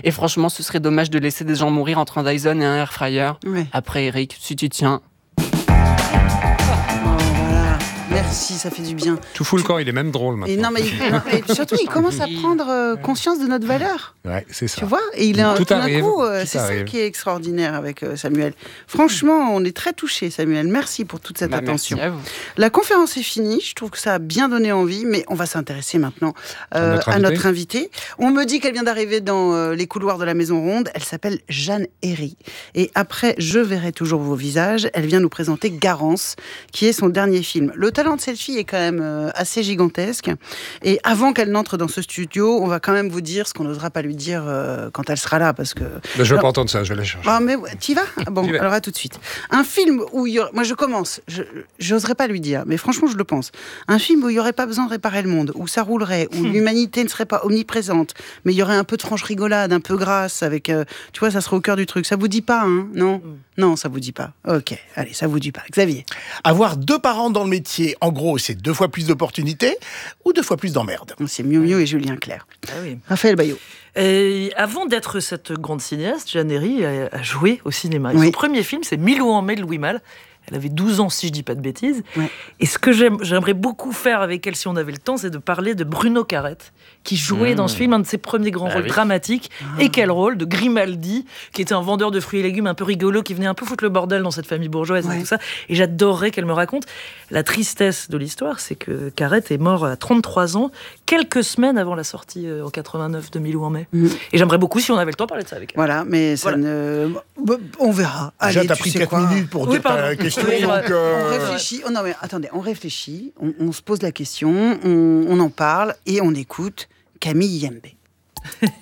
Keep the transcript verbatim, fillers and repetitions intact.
Et franchement, ce serait dommage de laisser des gens mourir entre un Dyson et un Air Fryer. Ouais. Après, Eric, si tu tiens... Merci, ça fait du bien. Tout fout le camp, il est même drôle maintenant. Et non, mais, il, et surtout, il commence à prendre euh, conscience de notre valeur. Ouais, c'est ça. Tu vois, et il est Tout tout d'un arrive, coup, euh, tout c'est arrive. ça qui est extraordinaire avec euh, Samuel. Franchement, on est très touchés, Samuel. Merci pour toute cette Bah, attention. merci à vous. La conférence est finie. Je trouve que ça a bien donné envie, mais on va s'intéresser maintenant euh, À notre à invitée. notre invitée. On me dit qu'elle vient d'arriver dans euh, les couloirs de la Maison Ronde. Elle s'appelle Jeanne Herry. Et après, je verrai toujours vos visages. Elle vient nous présenter Garance, qui est son dernier film. Le talent de cette fille est quand même euh, assez gigantesque. Et avant qu'elle n'entre dans ce studio, on va quand même vous dire ce qu'on n'osera pas lui dire euh, quand elle sera là, parce que. Ben, je ne veux Alors, pas entendre ça, je vais aller chercher. ah mais ouais, t'y vas ah, Bon, J'y vais. alors à tout de suite. Un film où il y aurait... Moi je commence, je j'oserais pas lui dire, mais franchement je le pense. Un film où il n'y aurait pas besoin de réparer le monde, où ça roulerait, où l'humanité ne serait pas omniprésente, mais il y aurait un peu de franche rigolade, un peu grasse, avec... euh, tu vois, ça serait au cœur du truc. Ça vous dit pas, hein Non Non, ça vous dit pas. Ok, allez, ça vous dit pas. Xavier. Avoir deux parents dans le métier, en gros, c'est deux fois plus d'opportunités ou deux fois plus d'emmerdes. C'est Miu Miu et Julien Clerc. Ah oui. Raphaël Baillot. Et avant d'être cette grande cinéaste, Jeanne Herry a, a joué au cinéma. Et Oui. son premier film, c'est Mille ans en mai de Louis Malle. Elle avait douze ans, si je dis pas de bêtises. Ouais. Et ce que j'aime, j'aimerais beaucoup faire avec elle, si on avait le temps, c'est de parler de Bruno Carrette, qui jouait Mmh. dans ce film un de ses premiers grands Ah rôles oui. dramatiques. Et quel rôle de Grimaldi, qui était un vendeur de fruits et légumes un peu rigolo, qui venait un peu foutre le bordel dans cette famille bourgeoise Ouais. et tout ça. Et j'adorerais qu'elle me raconte. La tristesse de l'histoire, c'est que Carrette est mort à trente-trois ans, quelques semaines avant la sortie euh, en quatre-vingt-neuf de Mille ans en mai. Mmh. Et j'aimerais beaucoup, si on avait le temps, parler de ça avec elle. Voilà, mais ça Voilà. ne... On verra. Déjà, Allez, t'as tu pris sais quatre quoi minutes pour Oui, dire ta pardon. question. Oui, donc, ouais. euh, On réfléchit. Oh non, mais attendez, on réfléchit, on, on se pose la question, on, on en parle et on écoute Camille Yembe.